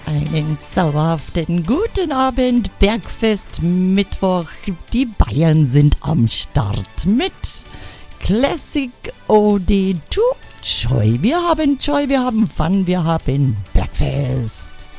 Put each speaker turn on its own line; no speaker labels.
Einen zauberhaften guten Abend, Bergfest Mittwoch. Die Bayern sind am Start mit Classic Ode to Joy. Wir haben Joy, wir haben Fun, wir haben Bergfest.